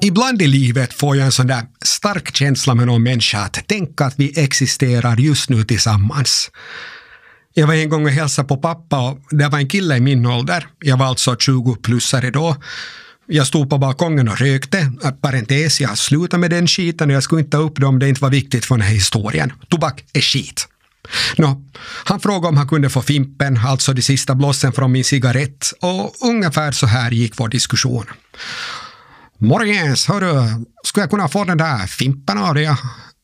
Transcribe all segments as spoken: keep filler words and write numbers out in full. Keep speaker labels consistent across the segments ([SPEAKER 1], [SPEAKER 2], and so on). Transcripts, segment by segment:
[SPEAKER 1] Ibland i livet får jag en sån där stark känsla med någon människa att tänka att vi existerar just nu tillsammans. Jag var en gång och hälsade på pappa och det var en kille i min ålder. Jag var alltså tjugo-plussare då. Jag stod på balkongen och rökte. Parentes, jag slutade med den skiten och jag skulle inte ta upp det om det inte var viktigt för den här historien. Tobak är skit. Nå, han frågade om han kunde få fimpen, alltså de sista blossen från min cigarett. Och ungefär så här gick vår diskussion. Morgens, hörru, skulle jag kunna få den där fimpen av dig? Uh,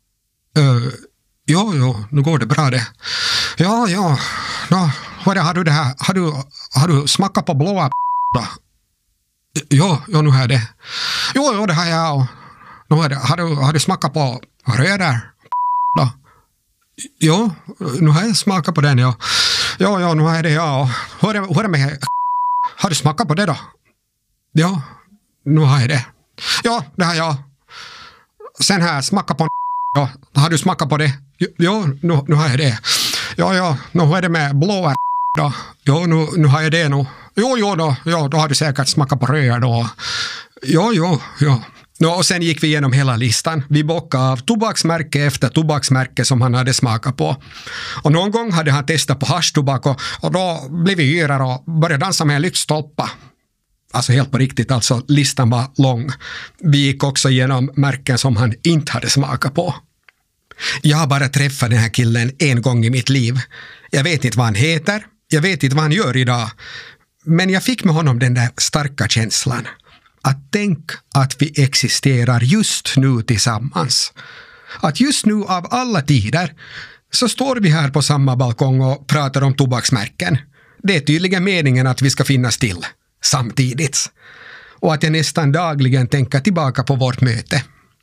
[SPEAKER 1] jo, jo, nu går det bra det. Ja, ja, nå, hörru, har du det här, har du, har du smakat på blåa då? Jo, jo, nu har det. Jo, jo, det har jag. Nu har, det. Har, du, har du smakat på röda då? Jo, nu har jag smakat på den, ja. Jo, jo, nu har jag det, ja. Hörru, hörru med, har du smakat på det då? Ja, nu har jag det. Ja, det har jag. Sen har jag smakat på ja, har du smakat på det? Jo, nu, nu har jag det. Ja, ja, nu har jag det med blåa då. Jo, nu, nu har jag det nu. Jo, jo, då, ja, då har du säkert smakat på röd då. Jo, jo, ja. No, och sen gick vi igenom hela listan. Vi bockade av tobaksmärke efter tobaksmärke som han hade smakat på. Och någon gång hade han testat på haschtobak och, och då blev vi yrar och började dansa med en lyktstolpa. Alltså helt på riktigt, alltså listan var lång. Vi gick också igenom märken som han inte hade smakat på. Jag har bara träffat den här killen en gång i mitt liv. Jag vet inte vad han heter, jag vet inte vad han gör idag. Men jag fick med honom den där starka känslan. Att tänk att vi existerar just nu tillsammans. Att just nu av alla tider så står vi här på samma balkong och pratar om tobaksmärken. Det är tydligen meningen att vi ska finnas till samtidigt. Och att jag nästan dagligen tänker tillbaka på vårt möte.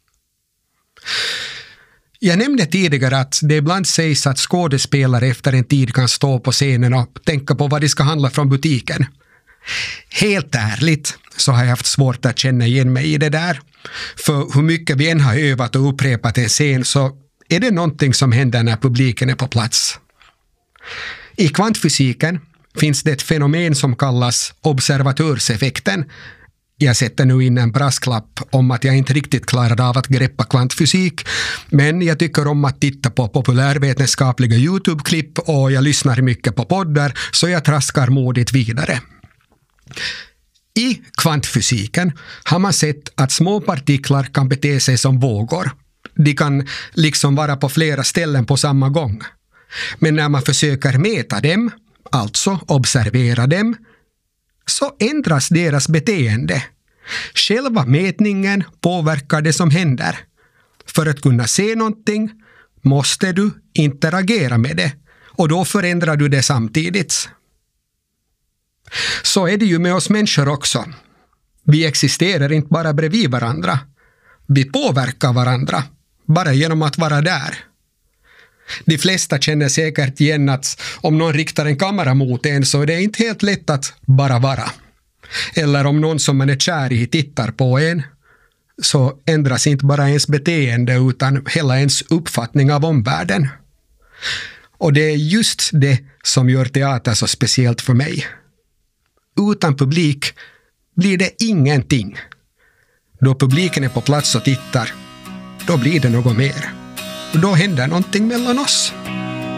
[SPEAKER 1] Jag nämnde tidigare att det ibland sägs att skådespelare efter en tid kan stå på scenen och tänka på vad de ska handla från butiken. Helt ärligt så har jag haft svårt att känna igen mig i det där. För hur mycket vi än har övat och upprepat en scen så är det någonting som händer när publiken är på plats. I kvantfysiken finns det ett fenomen som kallas observatörseffekten. Jag sätter nu in en brasklapp om att jag inte riktigt klarade av att greppa kvantfysik, men jag tycker om att titta på populärvetenskapliga YouTube-klipp och jag lyssnar mycket på poddar så jag traskar modigt vidare. I kvantfysiken har man sett att små partiklar kan bete sig som vågor. De kan liksom vara på flera ställen på samma gång. Men när man försöker mäta dem, alltså observera dem, så ändras deras beteende. Själva mätningen påverkar det som händer. För att kunna se någonting måste du interagera med det och då förändrar du det samtidigt. Så är det ju med oss människor också. Vi existerar inte bara bredvid varandra. Vi påverkar varandra bara genom att vara där. De flesta känner säkert igen att om någon riktar en kamera mot en så är det inte helt lätt att bara vara. Eller om någon som man är kär i tittar på en så ändras inte bara ens beteende utan hela ens uppfattning av omvärlden. Och det är just det som gör teater så speciellt för mig. Utan publik blir det ingenting. Då publiken är på plats och tittar, då blir det något mer. Då händer någonting mellan oss.